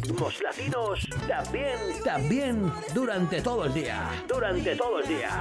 ritmos latinos también durante todo el día. Durante todo el día.